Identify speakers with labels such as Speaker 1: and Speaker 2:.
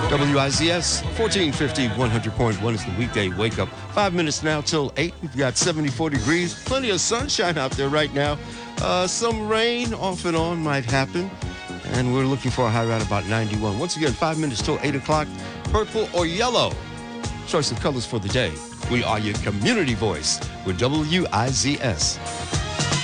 Speaker 1: WIZS 1450 100.1 is the weekday wake up. 5 minutes now till 8. We've got 74 degrees. Plenty of sunshine out there right now. Some rain off and on might happen. And we're looking for a high right about 91. Once again, 5 minutes till 8 o'clock. Purple or yellow. Choice of colors for the day. We are your community voice with WIZS.